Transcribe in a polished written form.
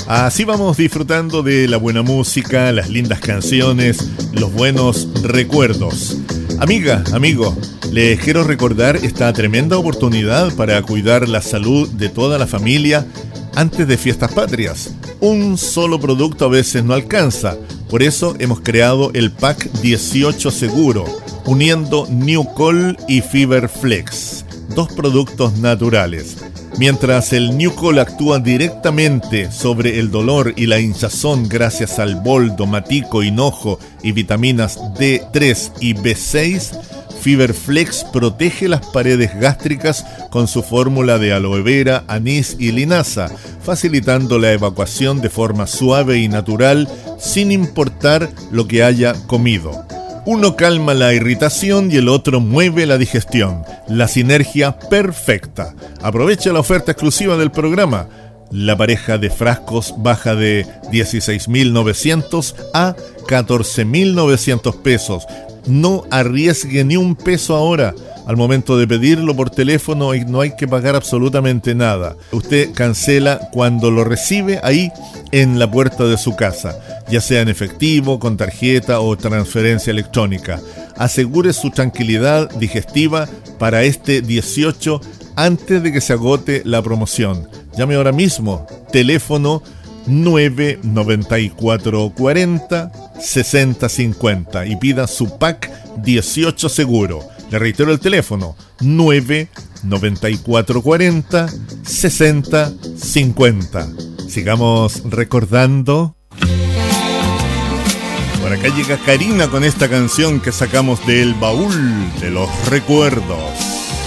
Así vamos disfrutando de la buena música, las lindas canciones, los buenos recuerdos. Amiga, amigo, les quiero recordar esta tremenda oportunidad para cuidar la salud de toda la familia antes de fiestas patrias. Un solo producto a veces no alcanza, por eso hemos creado el Pack 18 Seguro, uniendo Newcol y Fiberflex, dos productos naturales. Mientras el Newcol actúa directamente sobre el dolor y la hinchazón gracias al boldo, matico, hinojo y vitaminas D3 y B6, Fiberflex protege las paredes gástricas con su fórmula de aloe vera, anís y linaza, facilitando la evacuación de forma suave y natural sin importar lo que haya comido. Uno calma la irritación y el otro mueve la digestión. La sinergia perfecta. Aprovecha la oferta exclusiva del programa. La pareja de frascos baja de 16.900 a 14.900 pesos. No arriesgue ni un peso ahora. Al momento de pedirlo por teléfono no hay que pagar absolutamente nada. Usted cancela cuando lo recibe ahí en la puerta de su casa, ya sea en efectivo, con tarjeta o transferencia electrónica. Asegure su tranquilidad digestiva para este 18 antes de que se agote la promoción. Llame ahora mismo, teléfono 99440 6050 y pida su pack 18 seguro. Le reitero el teléfono 99440 6050. Sigamos recordando. Por acá llega Karina con esta canción que sacamos del baúl de los recuerdos.